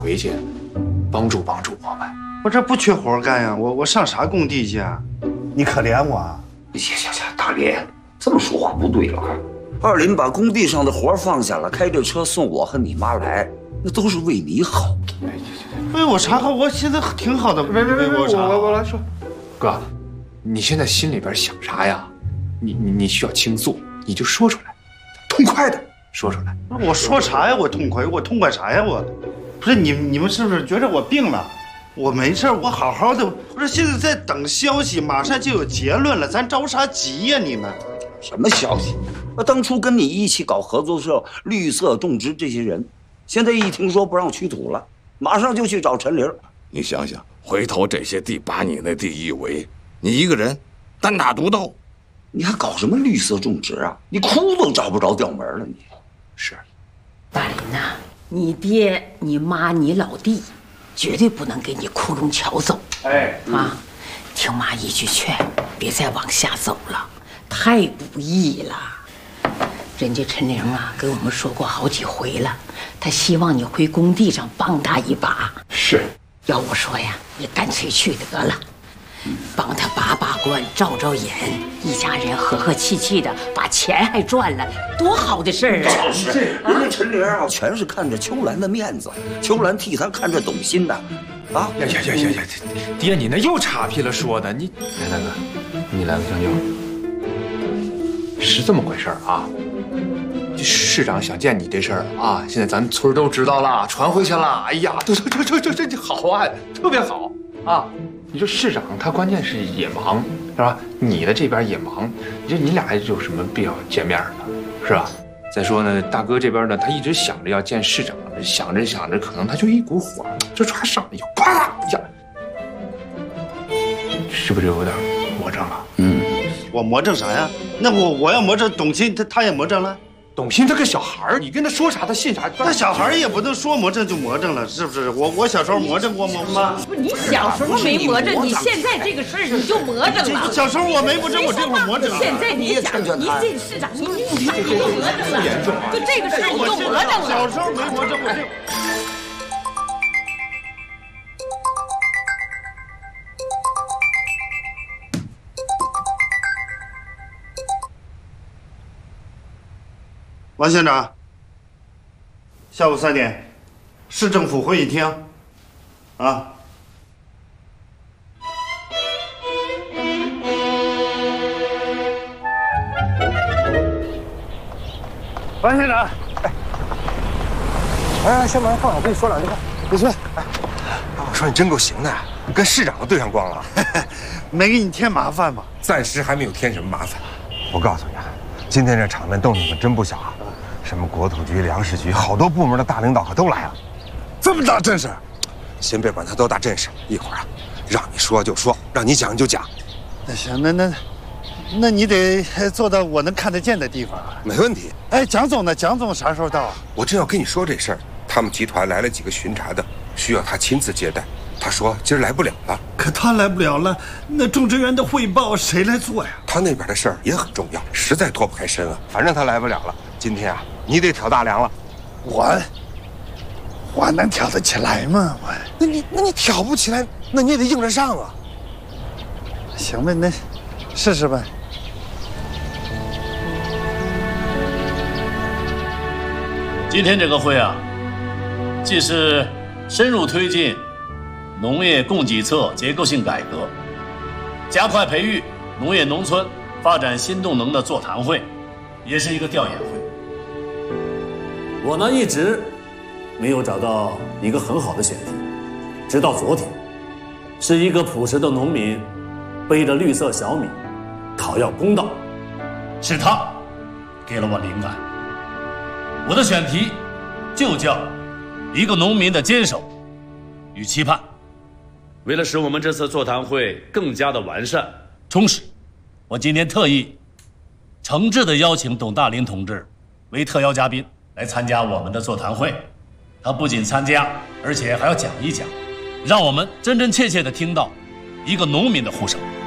回去帮助帮助我们。 我这不缺活干呀，我上啥工地去啊？你可怜我啊！ 行，大连这么说话不对了。二林把工地上的活放下了，开着车送我和你妈来，那都是为你好。 为我啥好？我现在挺好的。别，我来说， 哥，你现在心里边想啥呀？你需要倾诉，你就说出来，痛快的说出来。 我说啥呀？我痛快啥呀？我不是你们是不是觉得我病了？我没事，我好好的。不是现在在等消息，马上就有结论了，咱着啥急呀？你们什么消息？当初跟你一起搞合作社、绿色种植这些人，现在一听说不让取土了，马上就去找陈玲。 你想想，回头这些地把你那地一围，你一个人单打独斗， 你还搞什么绿色种植啊？你窟都找不着调门了，你是。 大林呐，你爹、你妈、你老弟，绝对不能给你窟窿撬走。听妈一句劝，别再往下走了，太不易了。人家陈玲啊，跟我们说过好几回了，他希望你回工地上帮他一把。 是， 要我说呀，你干脆去得了，帮他把关、照眼，一家人和和气气的，把钱还赚了，多好的事儿啊！ 人家陈玲啊，全是看着秋兰的面子，秋兰替他看着懂心的，啊！ 呀，爹，你那又岔劈了说的，你大哥，你来个将就，是这么回事啊？这市长想见你这事儿啊，现在咱村都知道了，传回去了。哎呀，这好啊，特别好啊！你说市长他关键是也忙，是吧？你的这边也忙，你俩有什么必要见面的，是吧？再说呢，大哥这边呢，他一直想着要见市长，想着，可能他就一股火，就抓上来，咵啦一下，是不是有点魔怔了？ 我魔怔啥呀？那我要魔怔，董卿他也魔怔了。 董卿他个小孩儿，你跟他说啥他信啥。 那小孩也不能说魔怔就魔怔了，是不是？我小时候魔怔过吗？妈， 不是你小时候没魔怔，你现在这个事儿你就魔怔了。 小时候我没魔怔，我这会儿魔怔了。 现在你想，你这市长，你就魔怔了， 严重啊！ 就这个事儿你就魔怔了。 小时候没魔怔，我这。王县长，下午3点，市政府会议厅，啊。王县长， 哎，先把它放好，跟你说两句话。李顺，哎，我说你真够行的，跟市长都对上光了。 没给你添麻烦吧？ 暂时还没有添什么麻烦。我告诉你啊，今天这场面动静可真不小啊。什么国土局、粮食局，好多部门的大领导可都来了。 这么大阵势， 先别管他多大阵势，一会儿啊，让你说就说，让你讲就讲。 那行，那你得坐到我能看得见的地方啊。 没问题。 哎，蒋总呢？蒋总啥时候到啊？ 我正要跟你说这事儿，他们集团来了几个巡查的，需要他亲自接待。他说今儿来不了了。 可他来不了了，那种植园的汇报谁来做呀？ 他那边的事儿也很重要，实在脱不开身了。反正他来不了了，今天啊，你得挑大梁了。 我能挑得起来吗？ 那你挑不起来，那你也得硬着上啊。 行吧，那试试吧。 今天这个会啊，既是深入推进农业供给侧结构性改革，加快培育农业农村发展新动能的座谈会，也是一个调研会。我呢一直没有找到一个很好的选题，直到昨天，是一个朴实的农民背着绿色小米讨要公道，是他给了我灵感。我的选题就叫一个农民的坚守与期盼。为了使我们这次座谈会更加的完善充实，我今天特意诚挚地邀请董大林同志为特邀嘉宾来参加我们的座谈会。他不仅参加，而且还要讲一讲，让我们真真切切地听到一个农民的呼声。